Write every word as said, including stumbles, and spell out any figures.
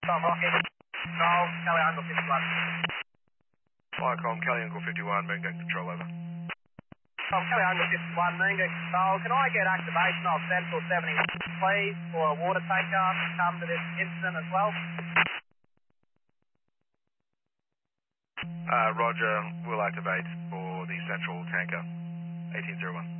Tom Rocket. Control, Kelly Angle fifty-one. Viacom, Kelly Angle fifty-one, Moon Gang Control, over. Tom, Kelly Angle fifty-one, Moon Gang Control. Can I get activation of Central seventy-one, please, for a water tanker to come to this incident as well? Uh, Roger, we'll activate for the Central tanker, eighteen oh one.